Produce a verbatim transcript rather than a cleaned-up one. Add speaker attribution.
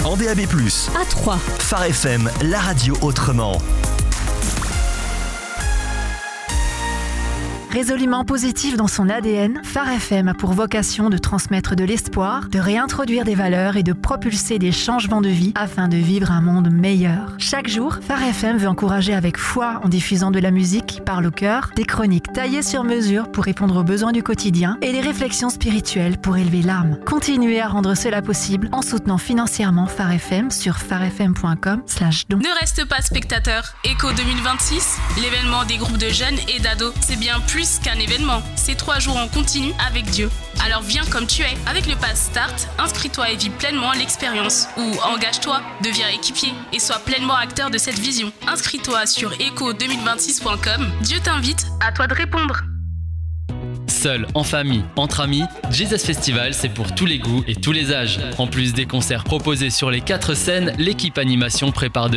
Speaker 1: en D A B plus.
Speaker 2: À Troyes.
Speaker 1: Phare F M, la radio autrement.
Speaker 3: Résolument positif dans son A D N, Phare F M a pour vocation de transmettre de l'espoir, de réintroduire des valeurs et de propulser des changements de vie afin de vivre un monde meilleur. Chaque jour, Phare F M veut encourager avec foi en diffusant de la musique qui parle au cœur, des chroniques taillées sur mesure pour répondre aux besoins du quotidien et des réflexions spirituelles pour élever l'âme. Continuez à rendre cela possible en soutenant financièrement Phare F M sur pharefm point com slash don.
Speaker 4: Ne reste pas spectateur. Echo deux mille vingt-six, l'événement des groupes de jeunes et d'ados, c'est bien plus qu'un événement, c'est trois jours en continu avec Dieu. Alors viens comme tu es, avec le Pass Start, inscris-toi et vis pleinement l'expérience. Ou engage-toi, deviens équipier et sois pleinement acteur de cette vision. Inscris-toi sur echo deux mille vingt-six point com, Dieu t'invite, à toi de répondre.
Speaker 5: Seul, en famille, entre amis, Jesus Festival, c'est pour tous les goûts et tous les âges. En plus des concerts proposés sur les quatre scènes, l'équipe animation prépare de